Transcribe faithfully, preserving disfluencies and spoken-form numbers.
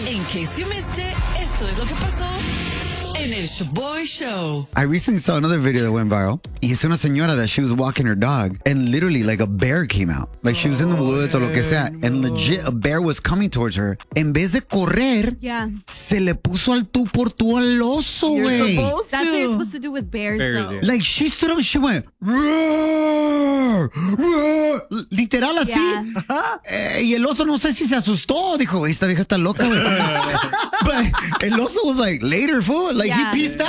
In case you missed it, esto es lo que pasó en el Shaboy Show. I recently saw another video that went viral. Y es una señora that she was walking her dog and literally like a bear came out. Like she was in the woods or lo que sea. And legit a bear was coming towards her. En vez de correr, yeah. se le puso al tú por tú al oso, You're güey. supposed That's to. what you're supposed to do with bears, Bears, though. yeah. Like she stood up and she went, roar, roar. Literal así. Yeah. Eh, y el oso no sé si se asustó. Dijo, esta vieja está loca, güey. But el oso was like, later, fool. Like Yeah. he pieced out.